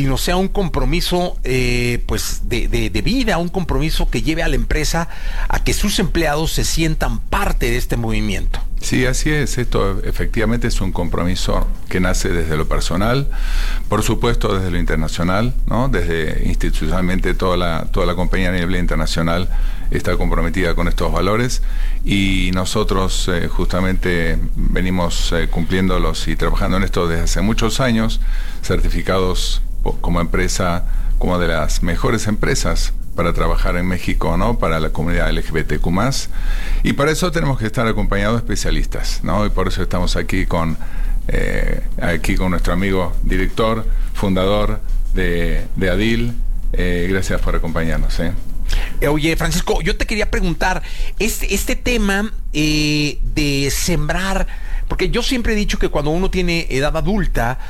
sino sea un compromiso pues de vida, un compromiso que lleve a la empresa a que sus empleados se sientan parte de este movimiento. Sí, así es. Esto efectivamente es un compromiso que nace desde lo personal, por supuesto desde lo internacional, ¿no? Desde institucionalmente toda la compañía a nivel internacional está comprometida con estos valores, y nosotros justamente venimos cumpliéndolos y trabajando en esto desde hace muchos años, certificados como empresa, como de las mejores empresas para trabajar en México, ¿no? Para la comunidad LGBTQ+, y para eso tenemos que estar acompañados de especialistas, ¿no? Y por eso estamos aquí con nuestro amigo director, fundador de ADIL. Gracias por acompañarnos. Oye, Francisco, yo te quería preguntar, este tema de sembrar, porque yo siempre he dicho que cuando uno tiene edad adulta,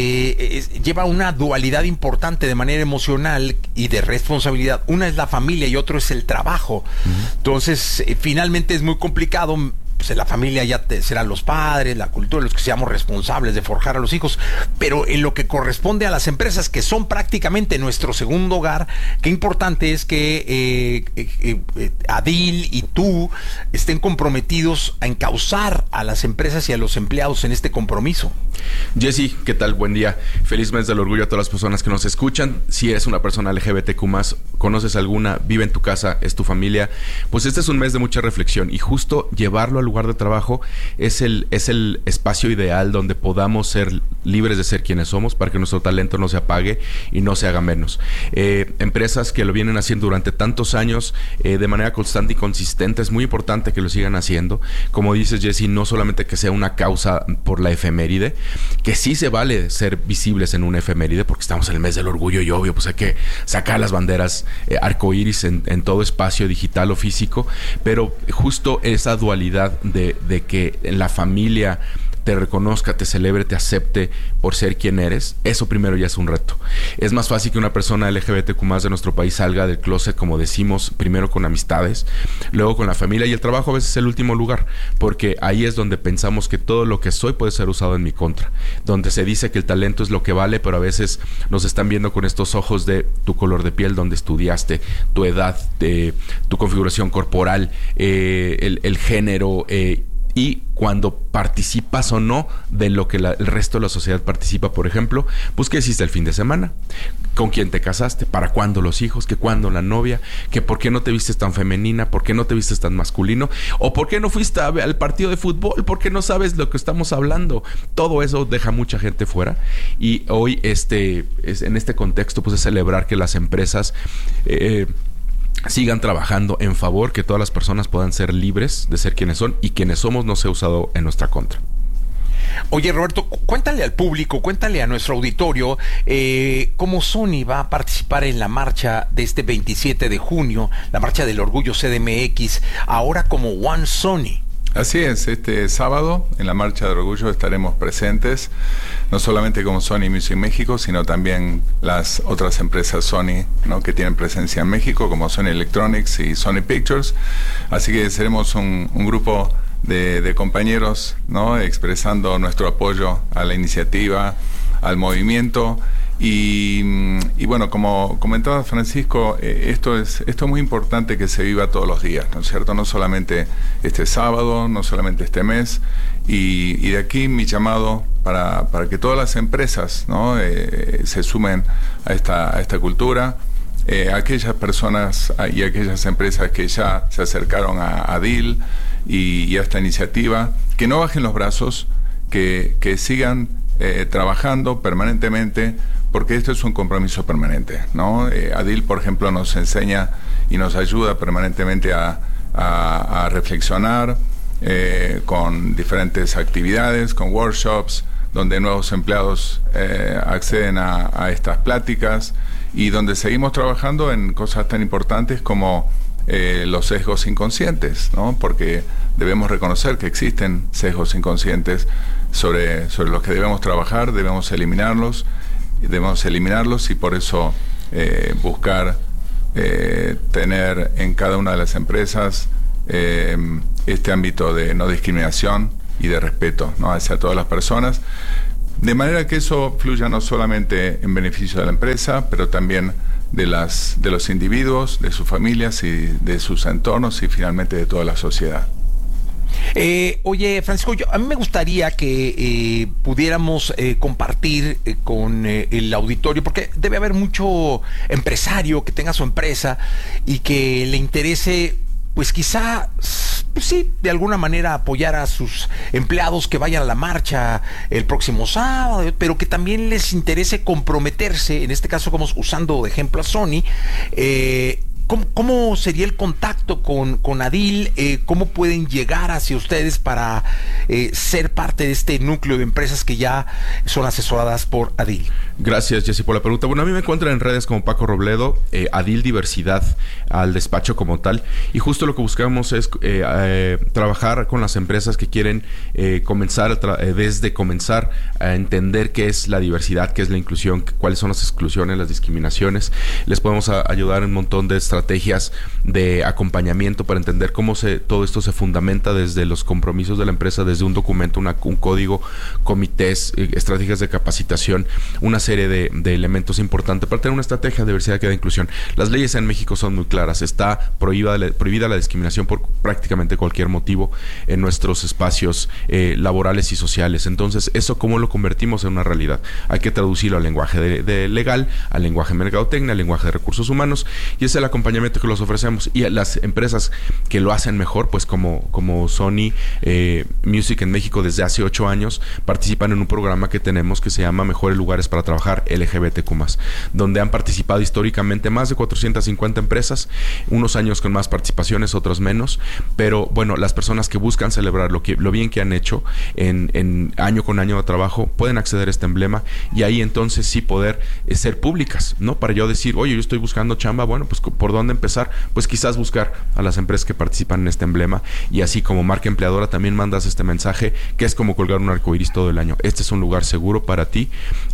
lleva una dualidad importante de manera emocional y de responsabilidad. Una es la familia y otro es el trabajo. Entonces, finalmente es muy complicado. Pues en la familia ya serán los padres, la cultura, los que seamos responsables de forjar a los hijos, pero en lo que corresponde a las empresas, que son prácticamente nuestro segundo hogar, qué importante es que ADIL y tú estén comprometidos a encauzar a las empresas y a los empleados en este compromiso. Jesse, ¿qué tal? Buen día. Feliz mes del orgullo a todas las personas que nos escuchan. Si eres una persona LGBTQ+, conoces alguna, vive en tu casa, es tu familia, pues este es un mes de mucha reflexión, y justo llevarlo al lugar de trabajo es el espacio ideal donde podamos ser libres de ser quienes somos, para que nuestro talento no se apague y no se haga menos. Empresas que lo vienen haciendo durante tantos años de manera constante y consistente, es muy importante que lo sigan haciendo. Como dices, Jesse, no solamente que sea una causa por la efeméride, que sí se vale ser visibles en una efeméride, porque estamos en el mes del orgullo y obvio, pues hay que sacar las banderas arcoíris en todo espacio digital o físico, pero justo esa dualidad de que en la familia te reconozca, te celebre, te acepte por ser quien eres, eso primero ya es un reto. Es más fácil que una persona LGBTQ+ de nuestro país salga del closet, como decimos, primero con amistades, luego con la familia, y el trabajo a veces es el último lugar, porque ahí es donde pensamos que todo lo que soy puede ser usado en mi contra, donde se dice que el talento es lo que vale, pero a veces nos están viendo con estos ojos de tu color de piel, donde estudiaste, tu edad, tu configuración corporal, el género, y cuando participas o no de lo que el resto de la sociedad participa. Por ejemplo, pues ¿qué hiciste el fin de semana? ¿Con quién te casaste? ¿Para cuándo los hijos? ¿Que cuándo la novia? ¿Que por qué no te vistes tan femenina? ¿Por qué no te vistes tan masculino? ¿O por qué no fuiste al partido de fútbol? ¿Por qué no sabes lo que estamos hablando? Todo eso deja mucha gente fuera, y hoy en este contexto pues es celebrar que las empresas sigan trabajando en favor, que todas las personas puedan ser libres de ser quienes son, y quienes somos no sea usado en nuestra contra. Oye, Roberto, cuéntale al público, cuéntale a nuestro auditorio cómo Sony va a participar en la marcha de este 27 de junio, la marcha del orgullo CDMX, ahora como One Sony. Así es, este sábado en la Marcha del Orgullo estaremos presentes, no solamente como Sony Music México, sino también las otras empresas Sony, ¿no?, que tienen presencia en México, como Sony Electronics y Sony Pictures. Así que seremos un grupo de compañeros, ¿no?, expresando nuestro apoyo a la iniciativa, al movimiento. Y bueno, como comentaba Francisco, esto es muy importante que se viva todos los días, ¿no es cierto? No solamente este sábado, no solamente este mes, y de aquí mi llamado para que todas las empresas, ¿no?, se sumen a esta cultura. Aquellas personas y aquellas empresas que ya se acercaron a ADIL y a esta iniciativa, que no bajen los brazos, que sigan trabajando permanentemente, porque esto es un compromiso permanente, ¿no? ADIL, por ejemplo, nos enseña y nos ayuda permanentemente a reflexionar con diferentes actividades, con workshops, donde nuevos empleados acceden a estas pláticas, y donde seguimos trabajando en cosas tan importantes como los sesgos inconscientes, ¿no? Porque debemos reconocer que existen sesgos inconscientes sobre los que debemos trabajar, debemos eliminarlos, y por eso buscar tener en cada una de las empresas este ámbito de no discriminación y de respeto, ¿no?, hacia todas las personas. De manera que eso fluya no solamente en beneficio de la empresa, pero también de los individuos, de sus familias y de sus entornos y finalmente de toda la sociedad. Oye, Francisco, a mí me gustaría que pudiéramos compartir con el auditorio, porque debe haber mucho empresario que tenga su empresa y que le interese, pues quizá, pues sí, de alguna manera apoyar a sus empleados que vayan a la marcha el próximo sábado, pero que también les interese comprometerse, en este caso como usando de ejemplo a Sony. ¿Cómo sería el contacto con ADIL? ¿Cómo pueden llegar hacia ustedes para ser parte de este núcleo de empresas que ya son asesoradas por ADIL? Gracias, Jesse, por la pregunta. Bueno, a mí me encuentran en redes como Paco Robledo, ADIL Diversidad, al despacho como tal. Y justo lo que buscamos es trabajar con las empresas que quieren comenzar a entender qué es la diversidad, qué es la inclusión, cuáles son las exclusiones, las discriminaciones. Les podemos ayudar en un montón de estrategias de acompañamiento para entender cómo todo esto se fundamenta desde los compromisos de la empresa, desde un documento, un código, comités, estrategias de capacitación, una serie de elementos importantes para tener una estrategia de diversidad, equidad e inclusión. Las leyes en México son muy claras. Está prohibida la discriminación por prácticamente cualquier motivo en nuestros espacios laborales y sociales. Entonces, ¿eso cómo lo convertimos en una realidad? Hay que traducirlo al lenguaje de legal, al lenguaje de mercadotecnia, al lenguaje de recursos humanos, y es el acompañamiento que los ofrecemos. Y las empresas que lo hacen mejor, pues como Sony Music en México desde hace 8 años, participan en un programa que tenemos que se llama Mejores Lugares para Trabajar LGBTQ+, donde han participado históricamente más de 450 empresas, unos años con más participaciones, otros menos, pero bueno, las personas que buscan celebrar lo bien que han hecho en año con año de trabajo, pueden acceder a este emblema y ahí entonces sí poder ser públicas, ¿no? Para yo decir, oye, yo estoy buscando chamba, bueno, pues ¿por dónde empezar? Pues quizás buscar a las empresas que participan en este emblema, y así como marca empleadora también mandas este mensaje que es como colgar un arcoíris todo el año. Este es un lugar seguro para ti,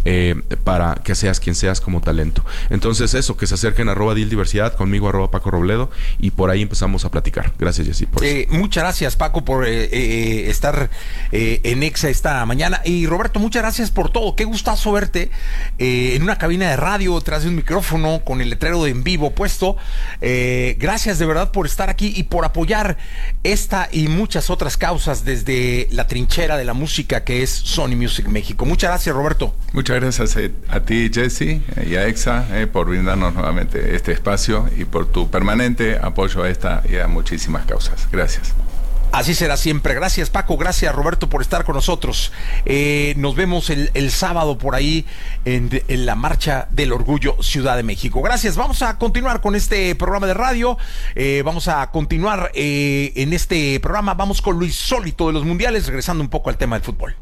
para que seas quien seas como talento. Entonces eso, que se acerquen a @DILDiversidad, conmigo @Paco Robledo, y por ahí empezamos a platicar. Gracias, Jessy. Muchas gracias, Paco, por estar en Exa esta mañana. Y Roberto, muchas gracias por todo. Qué gustazo verte en una cabina de radio, tras de un micrófono, con el letrero de en vivo puesto. Gracias de verdad por estar aquí y por apoyar esta y muchas otras causas desde la trinchera de la música que es Sony Music México. Muchas gracias, Roberto. Muchas gracias a ti, Jesse, y a Exa por brindarnos nuevamente este espacio y por tu permanente apoyo a esta y a muchísimas causas. Gracias. Así será siempre. Gracias, Paco. Gracias, Roberto, por estar con nosotros. Nos vemos el sábado por ahí en la Marcha del Orgullo Ciudad de México. Gracias. Vamos a continuar con este programa de radio. Vamos a continuar en este programa. Vamos con lo insólito de los mundiales, regresando un poco al tema del fútbol.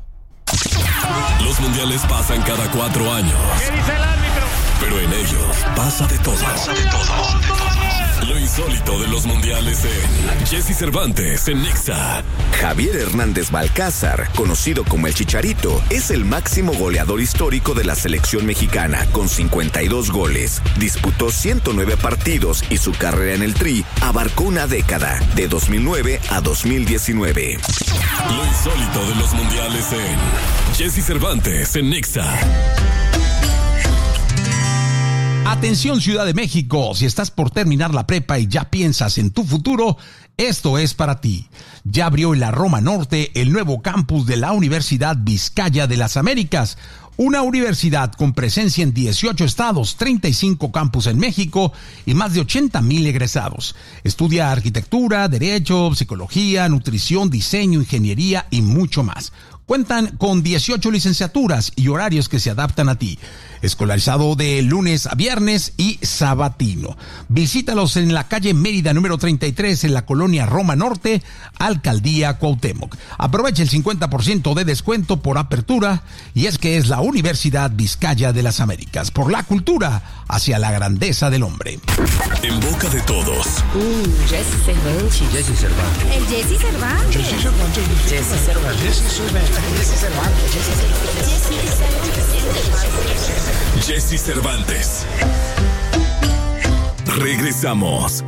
Los mundiales pasan cada 4 años. ¿Qué dice el árbitro? Pero en ellos pasa de todo. Lo insólito de los mundiales en Jesse Cervantes en Nexa. Javier Hernández Balcázar, conocido como el Chicharito, es el máximo goleador histórico de la selección mexicana, con 52 goles. Disputó 109 partidos y su carrera en el Tri abarcó una década, de 2009 a 2019. Lo insólito de los mundiales en Jesse Cervantes en Nexa. Atención, Ciudad de México, si estás por terminar la prepa y ya piensas en tu futuro, esto es para ti. Ya abrió en la Roma Norte el nuevo campus de la Universidad Vizcaya de las Américas, una universidad con presencia en 18 estados, 35 campus en México y más de 80,000 egresados. Estudia arquitectura, derecho, psicología, nutrición, diseño, ingeniería y mucho más. Cuentan con 18 licenciaturas y horarios que se adaptan a ti. Escolarizado de lunes a viernes y sabatino. Visítalos en la calle Mérida número 33 en la colonia Roma Norte, Alcaldía Cuauhtémoc. Aprovecha el 50% de descuento por apertura, y es que es la Universidad Vizcaya de las Américas, por la cultura hacia la grandeza del hombre. En boca de todos. Jesse Cervantes. Jesse Cervantes. El Jesse Cervantes. Jesse Cervantes. Jesse Cervantes. Jesse Cervantes. Jesse Cervantes. Jesse Cervantes. Regresamos.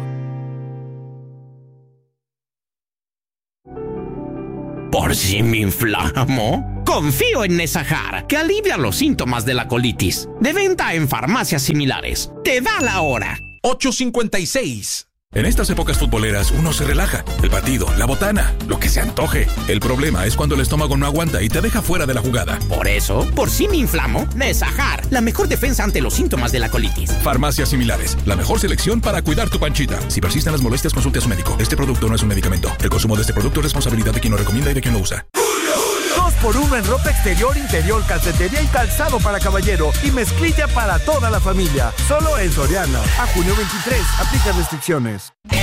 ¿Por si me inflamo? Confío en Nesajar, que alivia los síntomas de la colitis. De venta en farmacias similares. Te da la hora. 8:56. En estas épocas futboleras uno se relaja. El partido, la botana, lo que se antoje. El problema es cuando el estómago no aguanta y te deja fuera de la jugada. Por eso, por si me inflamo, Nesajar, la mejor defensa ante los síntomas de la colitis. Farmacias similares, la mejor selección para cuidar tu panchita. Si persisten las molestias, consulte a su médico. Este producto no es un medicamento. El consumo de este producto es responsabilidad de quien lo recomienda y de quien lo usa. 2x1 en ropa exterior, interior, calcetería y calzado para caballero y mezclilla para toda la familia. Solo en Soriana. A junio 23. Aplica restricciones.